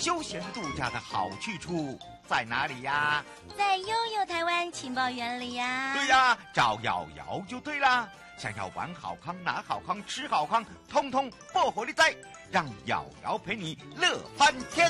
休闲度假的好去处在哪里呀？ 在悠悠台湾情报园里呀。 对呀，找瑶瑶就对啦。想要玩好康、拿好康、吃好康，通通不火力在，让瑶瑶陪你乐翻天。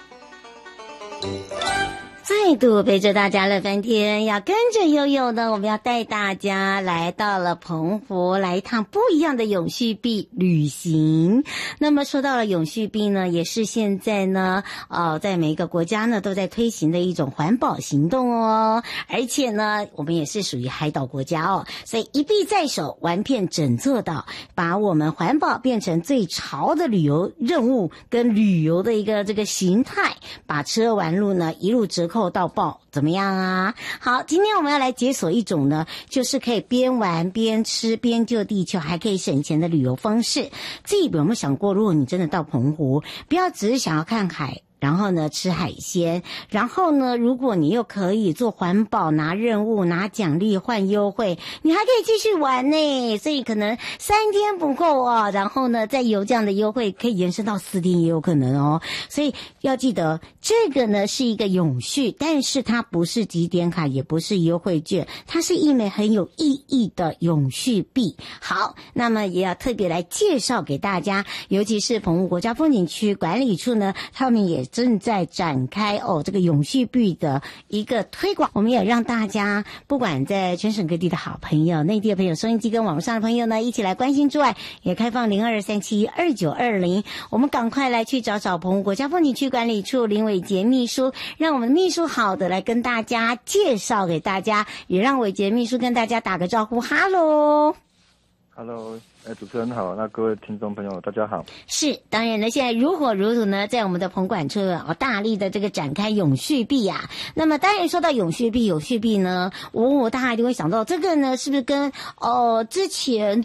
再度陪着大家乐翻天，要跟着悠悠呢，我们要带大家来到了澎湖，来一趟不一样的永续币旅行。那么说到了永续币呢，也是现在呢，在每一个国家呢都在推行的一种环保行动哦。而且呢，我们也是属于海岛国家哦，所以一币在手，玩遍整座岛，把我们环保变成最潮的旅游任务跟旅游的一个这个形态，把吃喝玩乐呢一路折扣到爆，怎么样啊？好，今天我们要来解锁一种呢，就是可以边玩边吃边救地球，还可以省钱的旅游方式。自己有没有想过，如果你真的到澎湖，不要只是想要看海，然后呢吃海鲜，然后呢如果你又可以做环保，拿任务拿奖励换优惠，你还可以继续玩呢。所以可能3天不够哦，然后呢再有这样的优惠可以延伸到4天也有可能哦。所以要记得这个呢是一个永续，但是它不是集点卡，也不是优惠券，它是一枚很有意义的永续币。好，那么也要特别来介绍给大家，尤其是澎湖国家风景区管理处呢，他们也正在展开这个永续币的一个推广。我们也让大家不管在全省各地的好朋友、内地的朋友、收音机跟网络上的朋友呢，一起来关心之外，也开放02372920，我们赶快来去找找澎湖国家风景区管理处林伟杰秘书，让我们的秘书好的来跟大家介绍给大家，也让伟杰秘书跟大家打个招呼。哈喽主持人好，那各位听众朋友大家好。是， 当然呢，现在如火如荼呢，在我们的澎管处大力的这个展开永续币啊。那么当然说到永续币呢，大家一定会想到这个呢，是不是跟之前